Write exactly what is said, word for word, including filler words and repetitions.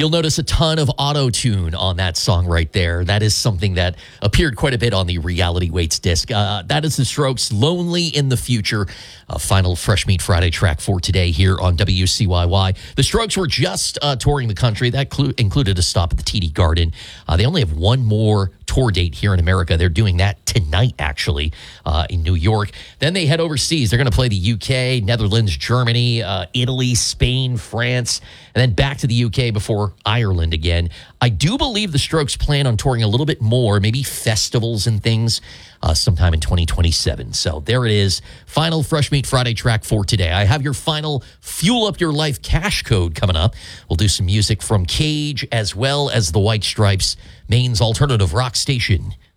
You'll notice a ton of auto-tune on that song right there. That is something that appeared quite a bit on the Reality Waits disc. Uh, that is The Strokes' Lonely in the Future, a final Fresh Meat Friday track for today here on W C Y Y. The Strokes were just uh, touring the country. That clu- included a stop at the T D Garden. Uh, they only have one more tour date here in America. They're doing that tonight, actually, uh, in New York. Then they head overseas. They're going to play the U K, Netherlands, Germany, uh, Italy, Spain, France, and then back to the U K before Ireland again. I do believe the Strokes plan on touring a little bit more, maybe festivals and things, uh, sometime in twenty twenty-seven. So there it is. Final Fresh Meat Friday track for today. I have your final Fuel Up Your Life cash code coming up. We'll do some music from Cage as well as the White Stripes, Maine's alternative rock station,